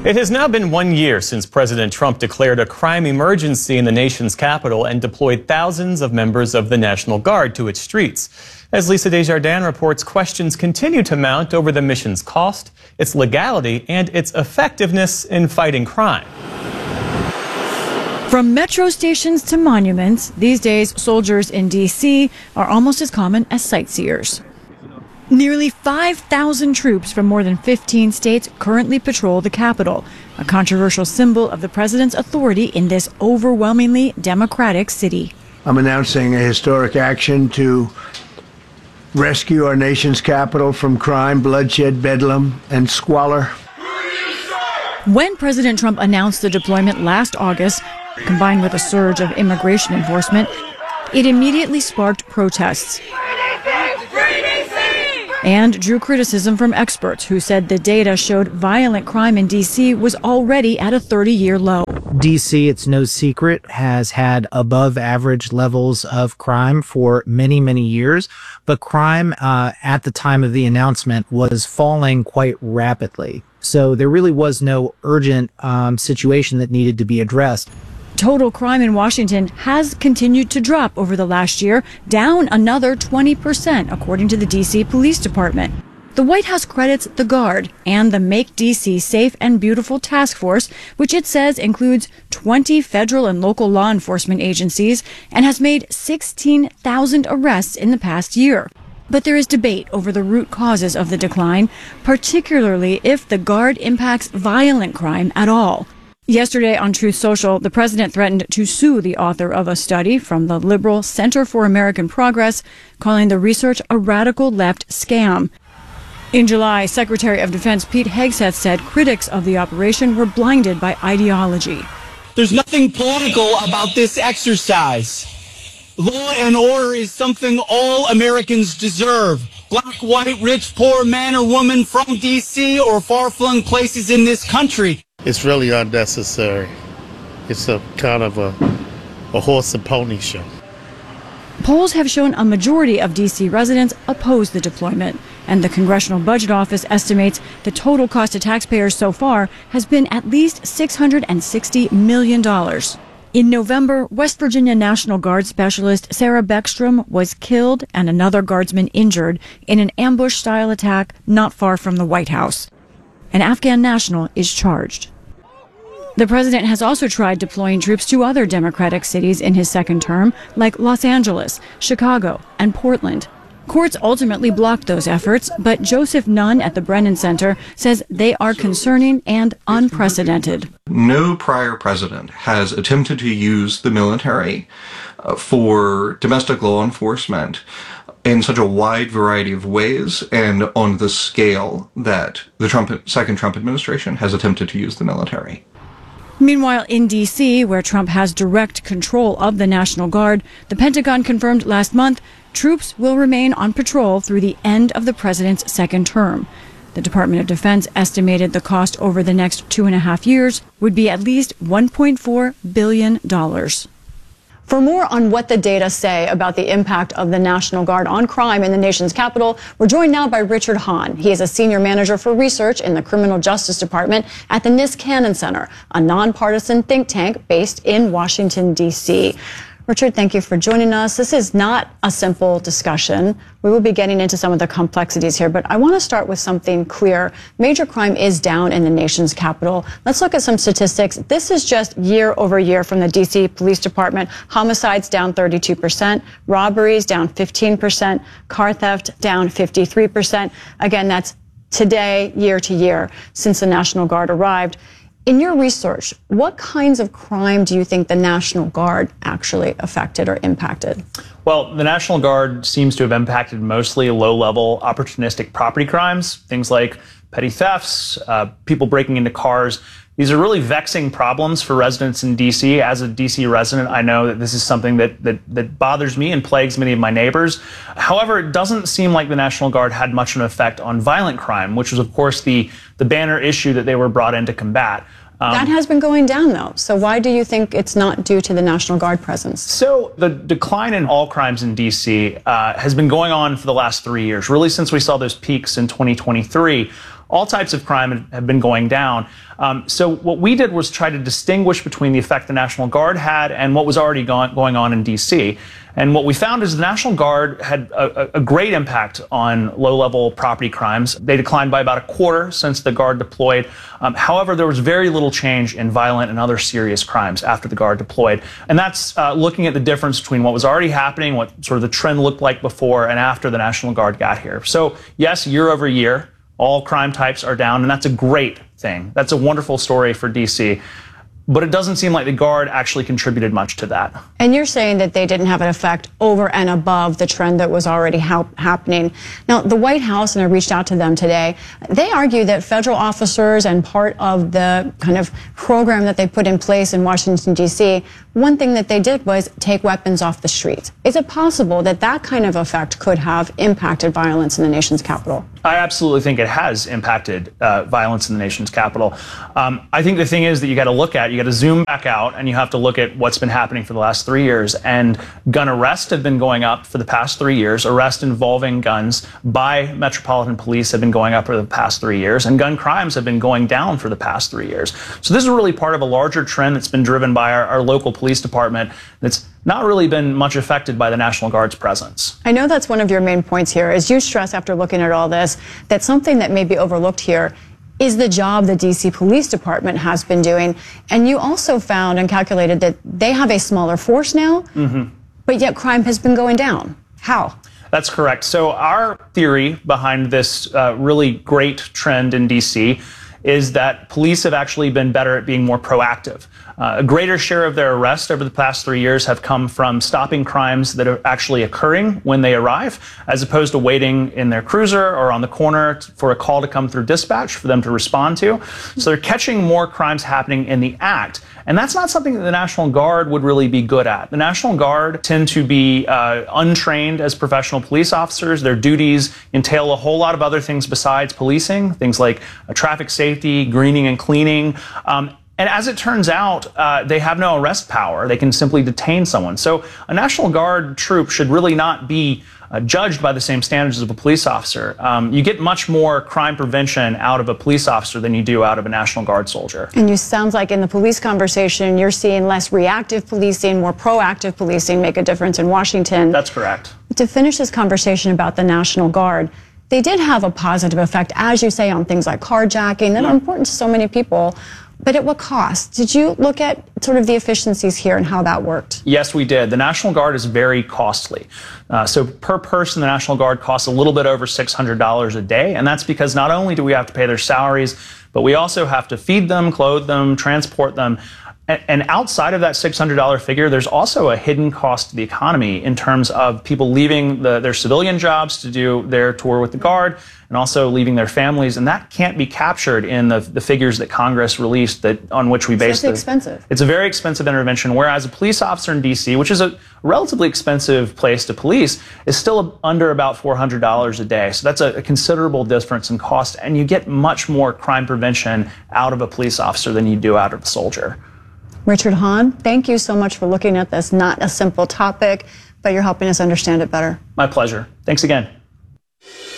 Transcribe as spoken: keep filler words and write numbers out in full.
It has now been one year since President Trump declared a crime emergency in the nation's capital and deployed thousands of members of the National Guard to its streets. As Lisa Desjardins reports, questions continue to mount over the mission's cost, its legality, and its effectiveness in fighting crime. From metro stations to monuments, these days soldiers in D C are almost as common as sightseers. Nearly five thousand troops from more than fifteen states currently patrol the Capitol, a controversial symbol of the president's authority in this overwhelmingly Democratic city. I'm announcing a historic action to rescue our nation's capital from crime, bloodshed, bedlam, and squalor. When President Trump announced the deployment last August, combined with a surge of immigration enforcement, it immediately sparked protests and drew criticism from experts who said the data showed violent crime in D C was already at a thirty-year low. D C, it's no secret, has had above average levels of crime for many, many years, but crime uh, at the time of the announcement was falling quite rapidly. So there really was no urgent um, situation that needed to be addressed. Total crime in Washington has continued to drop over the last year, down another twenty percent, according to the D C Police Department. The White House credits the Guard and the Make D C Safe and Beautiful Task Force, which it says includes twenty federal and local law enforcement agencies and has made sixteen thousand arrests in the past year. But there is debate over the root causes of the decline, particularly if the Guard impacts violent crime at all. Yesterday on Truth Social, the president threatened to sue the author of a study from the liberal Center for American Progress, calling the research a radical left scam. In July, Secretary of Defense Pete Hegseth said critics of the operation were blinded by ideology. There's nothing political about this exercise. Law and order is something all Americans deserve. Black, white, rich, poor, man or woman from D C or far-flung places in this country. It's really unnecessary. It's a kind of a, a horse and pony show. Polls have shown a majority of D C residents oppose the deployment, and the Congressional Budget Office estimates the total cost to taxpayers so far has been at least six hundred sixty million dollars. In November, West Virginia National Guard specialist Sarah Beckstrom was killed and another guardsman injured in an ambush-style attack not far from the White House. An Afghan national is charged. The president has also tried deploying troops to other Democratic cities in his second term, like Los Angeles, Chicago, and Portland. Courts ultimately blocked those efforts, but Joseph Nunn at the Brennan Center says they are concerning and unprecedented. No prior president has attempted to use the military uh, for domestic law enforcement in such a wide variety of ways and on the scale that the Trump, second Trump administration has attempted to use the military. Meanwhile, in D C, where Trump has direct control of the National Guard, the Pentagon confirmed last month troops will remain on patrol through the end of the president's second term. The Department of Defense estimated the cost over the next two and a half years would be at least one point four billion dollars. For more on what the data say about the impact of the National Guard on crime in the nation's capital, we're joined now by Richard Hahn. He is a senior manager for research in the Criminal Justice Department at the Nisk Cannon Center, a nonpartisan think tank based in Washington, D C Richard, thank you for joining us. This is not a simple discussion. We will be getting into some of the complexities here, but I want to start with something clear. Major crime is down in the nation's capital. Let's look at some statistics. This is just year over year from the D C Police Department. Homicides down thirty-two percent, robberies down fifteen percent, car theft down fifty-three percent. Again, that's today, year to year, since the National Guard arrived. In your research, what kinds of crime do you think the National Guard actually affected or impacted? Well, the National Guard seems to have impacted mostly low-level opportunistic property crimes, things like petty thefts, uh, people breaking into cars. These are really vexing problems for residents in D C. As a D C resident, I know that this is something that, that, that bothers me and plagues many of my neighbors. However, it doesn't seem like the National Guard had much of an effect on violent crime, which was, of course, the, the banner issue that they were brought in to combat. Um, that has been going down, though. So why do you think it's not due to the National Guard presence? So the decline in all crimes in D C uh, has been going on for the last three years, really since we saw those peaks in twenty twenty-three. all types of crime have been going down. Um, so what we did was try to distinguish between the effect the National Guard had and what was already go- going on in D C. And what we found is the National Guard had a, a great impact on low-level property crimes. They declined by about a quarter since the Guard deployed. Um, however, there was very little change in violent and other serious crimes after the Guard deployed. And that's uh, looking at the difference between what was already happening, what sort of the trend looked like before and after the National Guard got here. So yes, year over year, all crime types are down, and that's a great thing. That's a wonderful story for D C. But it doesn't seem like the Guard actually contributed much to that. And you're saying that they didn't have an effect over and above the trend that was already ha- happening. Now, the White House, and I reached out to them today, they argue that federal officers and part of the kind of program that they put in place in Washington, D C, one thing that they did was take weapons off the streets. Is it possible that that kind of effect could have impacted violence in the nation's capital? I absolutely think it has impacted uh, violence in the nation's capital. Um, I think the thing is that you got to look at, you got to zoom back out, and you have to look at what's been happening for the last three years. And gun arrests have been going up for the past three years. Arrests involving guns by Metropolitan Police have been going up for the past three years, and gun crimes have been going down for the past three years. So this is really part of a larger trend that's been driven by our, our local police department that's not really been much affected by the National Guard's presence. I know that's one of your main points here, is you stress after looking at all this that something that may be overlooked here is the job the D C Police Department has been doing. And you also found and calculated that they have a smaller force now, mm-hmm. but yet crime has been going down. How? That's correct. So our theory behind this uh, really great trend in D C is that police have actually been better at being more proactive. Uh, a greater share of their arrests over the past three years have come from stopping crimes that are actually occurring when they arrive, as opposed to waiting in their cruiser or on the corner t- for a call to come through dispatch for them to respond to. So they're catching more crimes happening in the act. And that's not something that the National Guard would really be good at. The National Guard tend to be uh, untrained as professional police officers. Their duties entail a whole lot of other things besides policing, things like uh, traffic safety, greening and cleaning. Um, And as it turns out, uh, they have no arrest power. They can simply detain someone. So a National Guard troop should really not be uh, judged by the same standards of a police officer. Um, you get much more crime prevention out of a police officer than you do out of a National Guard soldier. And you sounds like in the police conversation, you're seeing less reactive policing, more proactive policing make a difference in Washington. That's correct. To finish this conversation about the National Guard, they did have a positive effect, as you say, on things like carjacking that are important to so many people. But at what cost? Did you look at sort of the efficiencies here and how that worked? Yes, we did. The National Guard is very costly. Uh, so per person, the National Guard costs a little bit over six hundred dollars a day. And that's because not only do we have to pay their salaries, but we also have to feed them, clothe them, transport them. And outside of that six hundred dollars figure, there's also a hidden cost to the economy in terms of people leaving the, their civilian jobs to do their tour with the Guard and also leaving their families. And that can't be captured in the, the figures that Congress released that on which we base it. It's expensive. It's a very expensive intervention, whereas a police officer in D C, which is a relatively expensive place to police, is still under about four hundred dollars a day. So that's a, a considerable difference in cost. And you get much more crime prevention out of a police officer than you do out of a soldier. Richard Hahn, thank you so much for looking at this. Not a simple topic, but you're helping us understand it better. My pleasure. Thanks again.